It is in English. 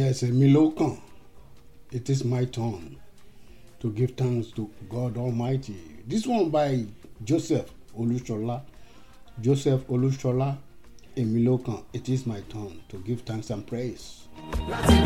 Yes, Milokan. It is my turn to give thanks to God Almighty. This one by Joseph Olushola. Joseph Olushola, Emilokan. It is my turn to give thanks and praise.